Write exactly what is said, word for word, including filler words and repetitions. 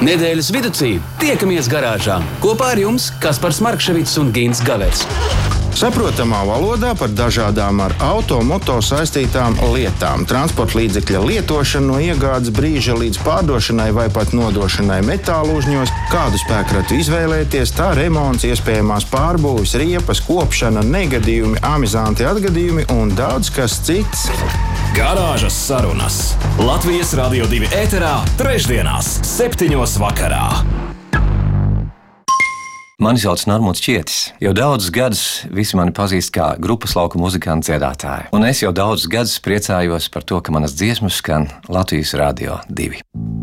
Nedēļas viducī tiekamies garāžā. Kopā ar jums Kaspars Markševics un Gins Gavers. Saprotamā valodā par dažādām ar auto, moto saistītām lietām. Transporta līdzekļa lietošanu no iegādes brīža līdz pārdošanai vai pat nodošanai metālu uzņos, kādu spēkratu izvēlēties, tā remonts, iespējamās pārbūves, riepas, kopšana, negadījumi, amizanti atgadījumi un daudz kas cits. Garāžas sarunas Latvijas Radio divi ēterā trešdienās septiņos vakarā. Mani sauc Normons Čietis. Jau daudzus gadus visi mani pazīst kā grupas lauku muzikantu dziedātāju. Un es jau daudzus gadus priecājos par to, ka manas dziesmas skan Latvijas Radio divi.